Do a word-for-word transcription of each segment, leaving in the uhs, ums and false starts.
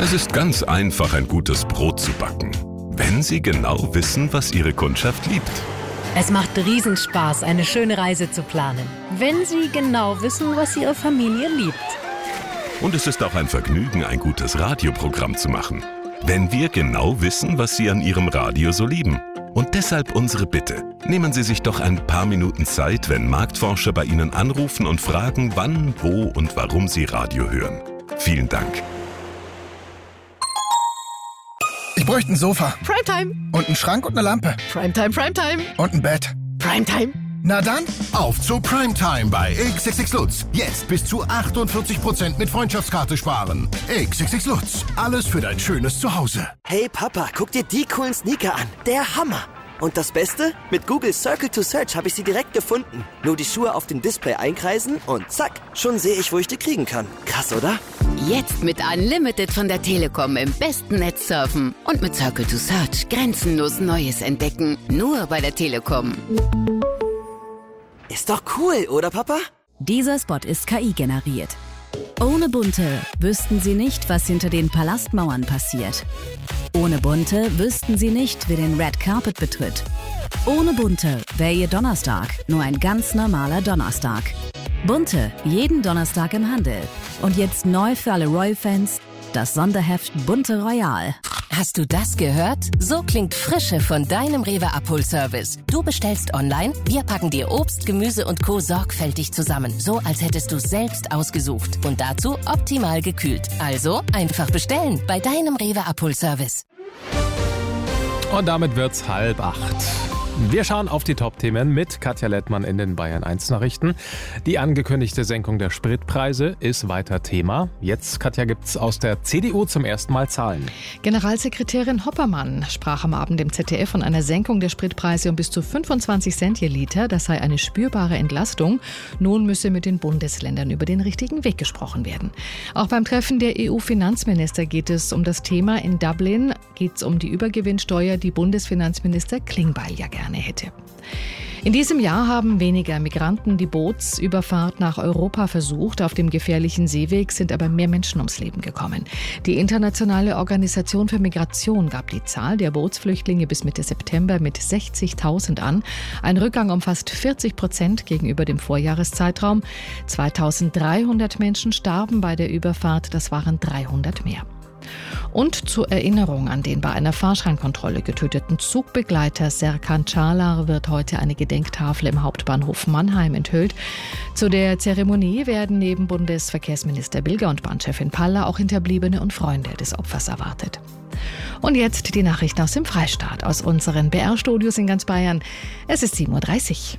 Es ist ganz einfach, ein gutes Brot zu backen, wenn Sie genau wissen, was Ihre Kundschaft liebt. Es macht Riesenspaß, eine schöne Reise zu planen, wenn Sie genau wissen, was Ihre Familie liebt. Und es ist auch ein Vergnügen, ein gutes Radioprogramm zu machen, wenn wir genau wissen, was Sie an Ihrem Radio so lieben. Und deshalb unsere Bitte. Nehmen Sie sich doch ein paar Minuten Zeit, wenn Marktforscher bei Ihnen anrufen und fragen, wann, wo und warum Sie Radio hören. Vielen Dank. Ich bräuchte ein Sofa. Primetime. Und einen Schrank und eine Lampe. Primetime, Primetime. Und ein Bett. Primetime. Na dann, auf zu Primetime bei X X X Lutz. Jetzt bis zu achtundvierzig Prozent mit Freundschaftskarte sparen. X X X Lutz. Alles für dein schönes Zuhause. Hey Papa, guck dir die coolen Sneaker an. Der Hammer. Und das Beste? Mit Google Circle to Search habe ich sie direkt gefunden. Nur die Schuhe auf dem Display einkreisen und zack, schon sehe ich, wo ich die kriegen kann. Krass, oder? Jetzt mit Unlimited von der Telekom im besten Netz surfen. Und mit Circle to Search grenzenlos Neues entdecken. Nur bei der Telekom. Ist doch cool, oder Papa? Dieser Spot ist K I generiert. Ohne Bunte wüssten Sie nicht, was hinter den Palastmauern passiert. Ohne Bunte wüssten Sie nicht, wer den Red Carpet betritt. Ohne Bunte wäre Ihr Donnerstag nur ein ganz normaler Donnerstag. Bunte, jeden Donnerstag im Handel. Und jetzt neu für alle Royal-Fans, das Sonderheft Bunte Royal. Hast du das gehört? So klingt Frische von deinem Rewe Abholservice. Du bestellst online, wir packen dir Obst, Gemüse und Co. sorgfältig zusammen. So, als hättest du es selbst ausgesucht. Und dazu optimal gekühlt. Also einfach bestellen bei deinem Rewe Abholservice. Und damit wird's halb acht. Wir schauen auf die Top-Themen mit Katja Lettmann in den Bayern eins Nachrichten. Die angekündigte Senkung der Spritpreise ist weiter Thema. Jetzt, Katja, gibt's aus der C D U zum ersten Mal Zahlen. Generalsekretärin Hoppermann sprach am Abend im Z D F von einer Senkung der Spritpreise um bis zu fünfundzwanzig Cent je Liter. Das sei eine spürbare Entlastung. Nun müsse mit den Bundesländern über den richtigen Weg gesprochen werden. Auch beim Treffen der E U-Finanzminister geht es um das Thema. In Dublin geht es um die Übergewinnsteuer, die Bundesfinanzminister Klingbeil ja gerne hätte. In diesem Jahr haben weniger Migranten die Bootsüberfahrt nach Europa versucht. Auf dem gefährlichen Seeweg sind aber mehr Menschen ums Leben gekommen. Die Internationale Organisation für Migration gab die Zahl der Bootsflüchtlinge bis Mitte September mit sechzigtausend an. Ein Rückgang um fast vierzig Prozent gegenüber dem Vorjahreszeitraum. zweitausenddreihundert Menschen starben bei der Überfahrt, das waren dreihundert mehr. Und zur Erinnerung an den bei einer Fahrscheinkontrolle getöteten Zugbegleiter Serkan Çağlar wird heute eine Gedenktafel im Hauptbahnhof Mannheim enthüllt. Zu der Zeremonie werden neben Bundesverkehrsminister Bilger und Bahnchefin Paller auch Hinterbliebene und Freunde des Opfers erwartet. Und jetzt die Nachrichten aus dem Freistaat, aus unseren B R-Studios in ganz Bayern. Es ist sieben Uhr dreißig.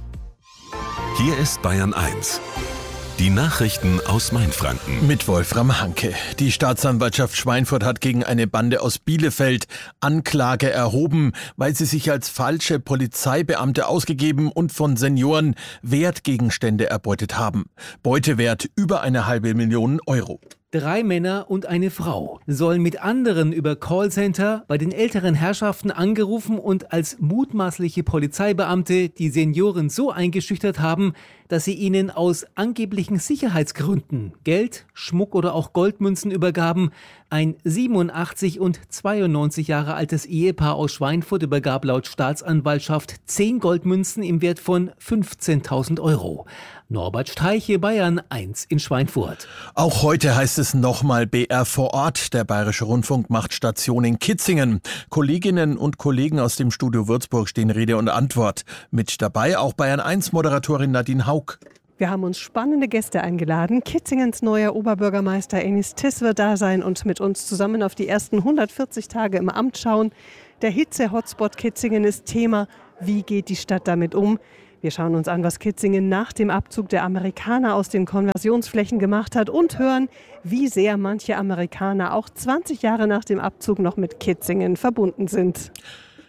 Hier ist Bayern eins. Die Nachrichten aus Mainfranken. Mit Wolfram Hanke. Die Staatsanwaltschaft Schweinfurt hat gegen eine Bande aus Bielefeld Anklage erhoben, weil sie sich als falsche Polizeibeamte ausgegeben und von Senioren Wertgegenstände erbeutet haben. Beutewert über eine halbe Million Euro. Drei Männer und eine Frau sollen mit anderen über Callcenter bei den älteren Herrschaften angerufen und als mutmaßliche Polizeibeamte die Senioren so eingeschüchtert haben, dass sie ihnen aus angeblichen Sicherheitsgründen Geld, Schmuck oder auch Goldmünzen übergaben. Ein siebenundachtzig und zweiundneunzig Jahre altes Ehepaar aus Schweinfurt übergab laut Staatsanwaltschaft zehn Goldmünzen im Wert von fünfzehntausend Euro. Norbert Streiche, Bayern eins in Schweinfurt. Auch heute heißt es nochmal B R vor Ort. Der Bayerische Rundfunk macht Station in Kitzingen. Kolleginnen und Kollegen aus dem Studio Würzburg stehen Rede und Antwort. Mit dabei auch Bayern eins Moderatorin Nadine Haug. Wir haben uns spannende Gäste eingeladen. Kitzingens neuer Oberbürgermeister Enis Tiss wird da sein und mit uns zusammen auf die ersten hundertvierzig Tage im Amt schauen. Der Hitze-Hotspot Kitzingen ist Thema. Wie geht die Stadt damit um? Wir schauen uns an, was Kitzingen nach dem Abzug der Amerikaner aus den Konversionsflächen gemacht hat und hören, wie sehr manche Amerikaner auch zwanzig Jahre nach dem Abzug noch mit Kitzingen verbunden sind.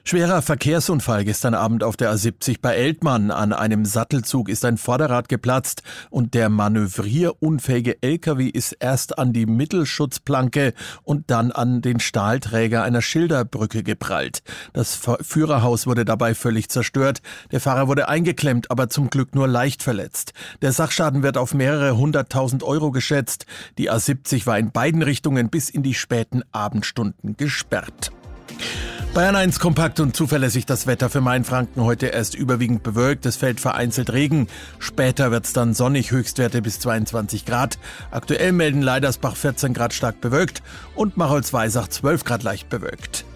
Schwerer Verkehrsunfall gestern Abend auf der A siebzig bei Eltmann. An einem Sattelzug ist ein Vorderrad geplatzt und der manövrierunfähige L K W ist erst an die Mittelschutzplanke und dann an den Stahlträger einer Schilderbrücke geprallt. Das Führerhaus wurde dabei völlig zerstört. Der Fahrer wurde eingeklemmt, aber zum Glück nur leicht verletzt. Der Sachschaden wird auf mehrere hunderttausend Euro geschätzt. Die A siebzig war in beiden Richtungen bis in die späten Abendstunden gesperrt. Bayern eins kompakt und zuverlässig das Wetter für Mainfranken. Heute erst überwiegend bewölkt, es fällt vereinzelt Regen. Später wird's dann sonnig, Höchstwerte bis zweiundzwanzig Grad. Aktuell melden Leidersbach vierzehn Grad stark bewölkt und Marolz-Weisach zwölf Grad leicht bewölkt.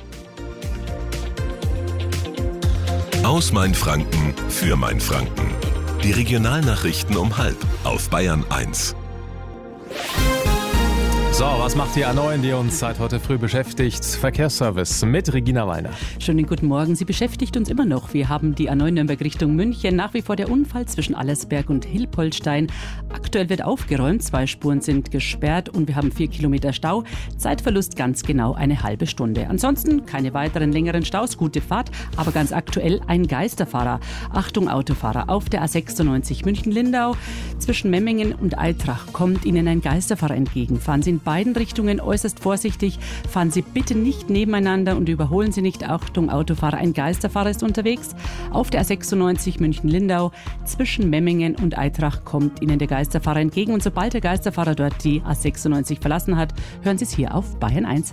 Aus Mainfranken für Mainfranken. Die Regionalnachrichten um halb auf Bayern eins. So, was macht die A neun, die uns seit heute früh beschäftigt? Verkehrsservice mit Regina Weiner. Schönen guten Morgen. Sie beschäftigt uns immer noch. Wir haben die A neun Nürnberg Richtung München. Nach wie vor der Unfall zwischen Allersberg und Hilpoltstein. Aktuell wird aufgeräumt. Zwei Spuren sind gesperrt und wir haben vier Kilometer Stau. Zeitverlust ganz genau eine halbe Stunde. Ansonsten keine weiteren längeren Staus. Gute Fahrt. Aber ganz aktuell ein Geisterfahrer. Achtung Autofahrer. Auf der A sechsundneunzig München-Lindau zwischen Memmingen und Eitrach kommt Ihnen ein Geisterfahrer entgegen. Fahren Sie in beiden Richtungen äußerst vorsichtig. Fahren Sie bitte nicht nebeneinander und überholen Sie nicht. Achtung Autofahrer, ein Geisterfahrer ist unterwegs. Auf der A sechsundneunzig München-Lindau zwischen Memmingen und Eitrach kommt Ihnen der Geisterfahrer entgegen. Und sobald der Geisterfahrer dort die A sechsundneunzig verlassen hat, hören Sie es hier auf Bayern eins.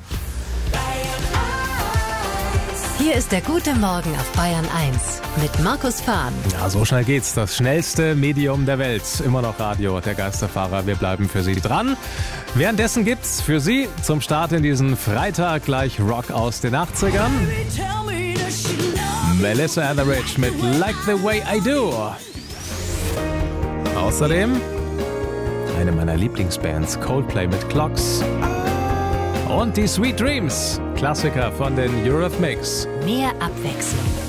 Hier ist der gute Morgen auf Bayern eins mit Markus Fahn. Ja, so schnell geht's. Das schnellste Medium der Welt. Immer noch Radio, der Geisterfahrer. Wir bleiben für Sie dran. Währenddessen gibt's für Sie zum Start in diesen Freitag gleich Rock aus den achtzigern. Melissa Etheridge mit Like the Way I Do. Außerdem eine meiner Lieblingsbands, Coldplay mit Clocks. Und die Sweet Dreams, Klassiker von den Eurythmics. Mehr Abwechslung.